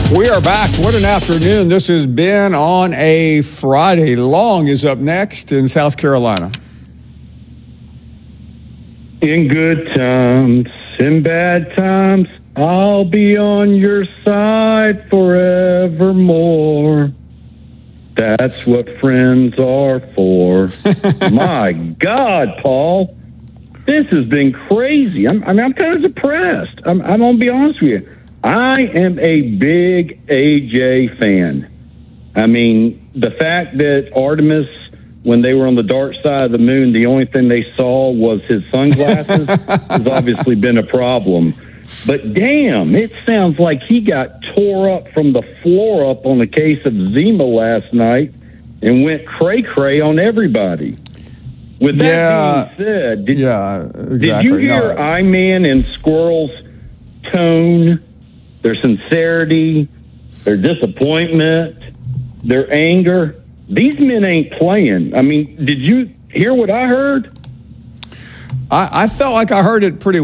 We are back. What an afternoon this has been on a Friday. Long is up next in South Carolina. In good times, in bad times, I'll be on your side forevermore. That's what friends are for. My God, Paul, this has been crazy. I'm kind of depressed. I'm going to be honest with you. I am a big AJ fan. I mean, the fact that Artemis, when they were on the dark side of the moon, the only thing they saw was his sunglasses has obviously been a problem. But damn, it sounds like he got tore up from the floor up on the case of Zima last night and went cray-cray on everybody. With that being said, did you hear I-Man and Squirrel's tone, their sincerity, their disappointment, their anger? These men ain't playing. I mean, did you hear what I heard? I felt like I heard it pretty